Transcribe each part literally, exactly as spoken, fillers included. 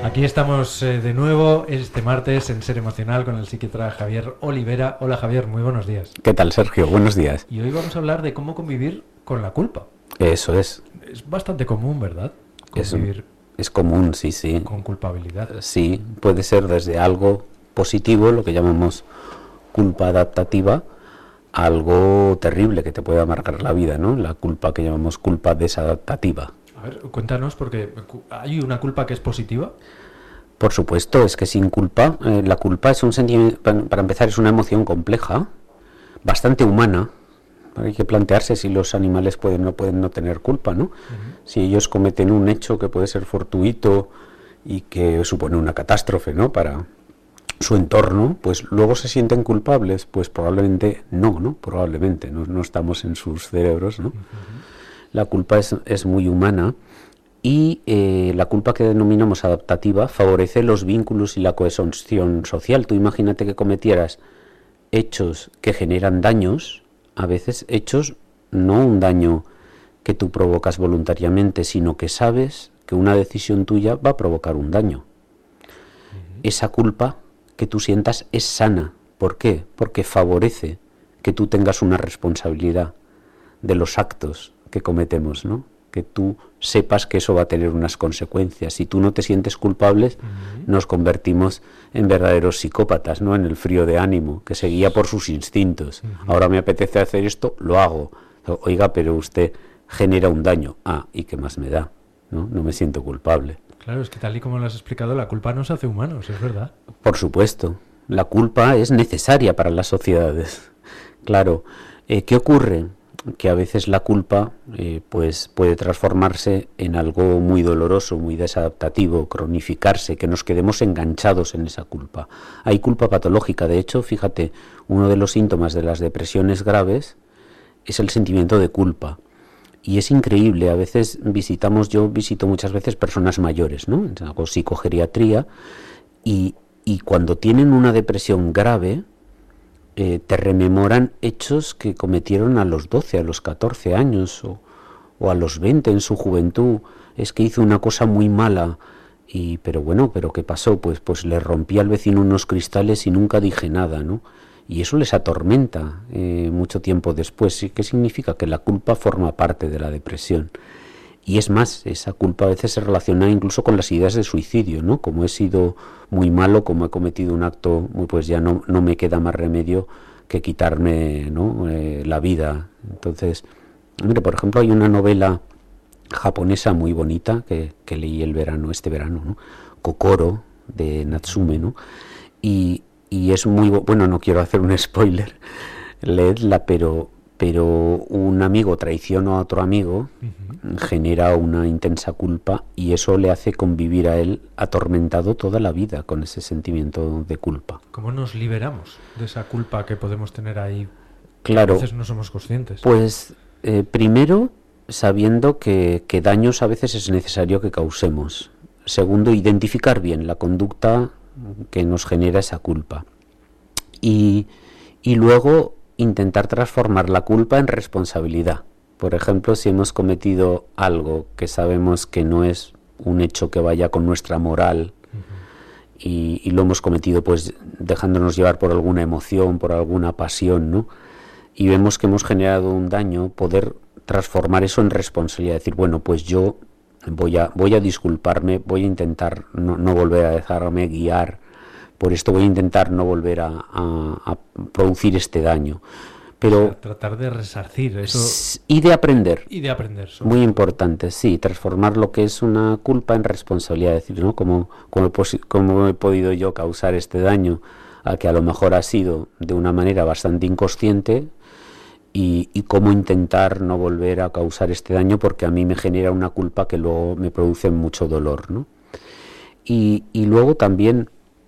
Aquí estamos eh, de nuevo este martes en Ser Emocional con el psiquiatra Javier Olivera. Hola Javier, muy buenos días. ¿Qué tal, Sergio? Buenos días. Y hoy vamos a hablar de cómo convivir con la culpa. Eso es. Es bastante común, ¿verdad? Convivir es, es común, sí, sí. Con culpabilidad. Sí, puede ser desde algo positivo, lo que llamamos culpa adaptativa, a algo terrible que te puede amargar la vida, ¿no? La culpa que llamamos culpa desadaptativa. A ver, cuéntanos, porque ¿hay una culpa que es positiva? Por supuesto, es que sin culpa, eh, la culpa es un sentimiento, para empezar, es una emoción compleja, bastante humana. Hay que plantearse si los animales pueden no pueden no tener culpa, ¿no? Uh-huh. Si ellos cometen un hecho que puede ser fortuito y que supone una catástrofe, ¿no?, para su entorno, pues luego se sienten culpables, pues probablemente no, ¿no? Probablemente, no, no estamos en sus cerebros, ¿no? Uh-huh. La culpa es, es muy humana y eh, la culpa que denominamos adaptativa favorece los vínculos y la cohesión social. Tú imagínate que cometieras hechos que generan daños, a veces hechos, no un daño que tú provocas voluntariamente, sino que sabes que una decisión tuya va a provocar un daño. Uh-huh. Esa culpa que tú sientas es sana. ¿Por qué? Porque favorece que tú tengas una responsabilidad de los actos que cometemos, ¿no? Que tú sepas que eso va a tener unas consecuencias. Si tú no te sientes culpable, uh-huh, nos convertimos en verdaderos psicópatas, ¿no? En el frío de ánimo, que se guía por sus instintos. Uh-huh. Ahora me apetece hacer esto, lo hago. Oiga, pero usted genera un daño. Ah, ¿y qué más me da? ¿No? No me siento culpable. Claro, es que tal y como lo has explicado, la culpa nos hace humanos, es verdad. Por supuesto. La culpa es necesaria para las sociedades. Claro. Eh, ¿Qué ocurre? Que a veces la culpa eh, pues puede transformarse en algo muy doloroso, muy desadaptativo, cronificarse, que nos quedemos enganchados en esa culpa. Hay culpa patológica. De hecho, fíjate, uno de los síntomas de las depresiones graves es el sentimiento de culpa. Y es increíble, a veces visitamos, yo visito muchas veces personas mayores, ¿no? Hago psicogeriatría y, y cuando tienen una depresión grave, Eh, te rememoran hechos que cometieron a los doce, a los catorce años o, o a los veinte en su juventud. Es que hizo una cosa muy mala y pero bueno, pero ¿qué pasó? Pues pues le rompí al vecino unos cristales y nunca dije nada, ¿no? Y eso les atormenta eh, mucho tiempo después. ¿Qué significa? Que la culpa forma parte de la depresión. Y es más, esa culpa a veces se relaciona incluso con las ideas de suicidio, ¿no? Como he sido muy malo, como he cometido un acto, pues ya no, no me queda más remedio que quitarme, ¿no?, eh, la vida. Entonces, mire, por ejemplo, hay una novela japonesa muy bonita que, que leí el verano, este verano, ¿no? Kokoro, de Natsume, ¿no? Y, y es muy, bueno, no quiero hacer un spoiler, leedla, pero... pero un amigo traiciona a otro amigo, uh-huh, genera una intensa culpa y eso le hace convivir a él atormentado toda la vida con ese sentimiento de culpa. ¿Cómo nos liberamos de esa culpa que podemos tener ahí? Claro. A veces no somos conscientes. Pues eh, primero, sabiendo que, que daños a veces es necesario que causemos. Segundo, identificar bien la conducta que nos genera esa culpa. Y, y luego intentar transformar la culpa en responsabilidad. Por ejemplo, si hemos cometido algo que sabemos que no es un hecho que vaya con nuestra moral, uh-huh, y, y lo hemos cometido pues dejándonos llevar por alguna emoción, por alguna pasión, ¿no? Y vemos que hemos generado un daño, poder transformar eso en responsabilidad, decir, bueno, pues yo voy a, voy a disculparme, voy a intentar no, no volver a dejarme guiar. Por esto voy a intentar no volver a, a, a producir este daño. Pero o sea, tratar de resarcir eso. Y de aprender. Y de aprender. Muy importante, sí. Transformar lo que es una culpa en responsabilidad. Es decir, ¿no? ¿Cómo, cómo, cómo he podido yo causar este daño? A que a lo mejor ha sido de una manera bastante inconsciente. Y, y cómo intentar no volver a causar este daño porque a mí me genera una culpa que luego me produce mucho dolor, ¿no? Y, y luego también...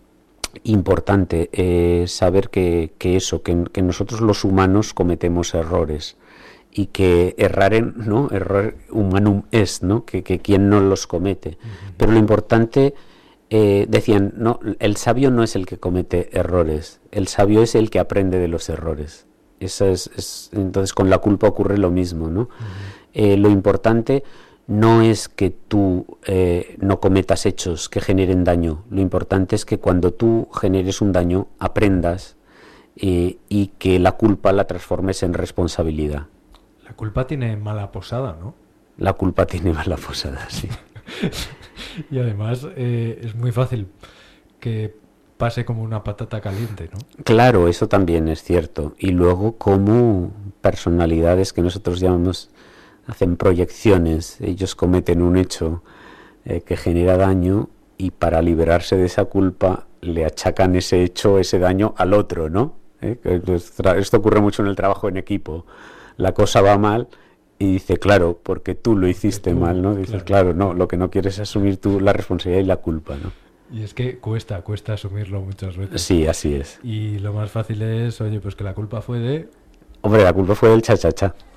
importante eh, saber que, que eso, que, que nosotros los humanos cometemos errores y que errare, ¿no? Error humanum est, ¿no? Que, que quien no los comete. Uh-huh. Pero lo importante, eh, decían, no, el sabio no es el que comete errores, el sabio es el que aprende de los errores. Eso es, es, entonces con la culpa ocurre lo mismo, ¿no? Uh-huh. Eh, lo importante no es que tú eh, no cometas hechos que generen daño. Lo importante es que cuando tú generes un daño aprendas eh, y que la culpa la transformes en responsabilidad. La culpa tiene mala posada, ¿no? La culpa tiene mala posada, sí. Y además eh, es muy fácil que pase como una patata caliente, ¿no? Claro, eso también es cierto. Y luego como personalidades que nosotros llamamos, hacen proyecciones, ellos cometen un hecho eh, que genera daño y para liberarse de esa culpa le achacan ese hecho, ese daño al otro, ¿no? ¿Eh? Esto ocurre mucho en el trabajo en equipo. La cosa va mal y dice, claro, porque tú lo hiciste tú, mal, ¿no? Dices, claro, claro, no, lo que no quieres es asumir tú la responsabilidad y la culpa, ¿no? Y es que cuesta, cuesta asumirlo muchas veces. Sí, así es. Y lo más fácil es, oye, pues que la culpa fue de... Hombre, la culpa fue del cha-cha-cha.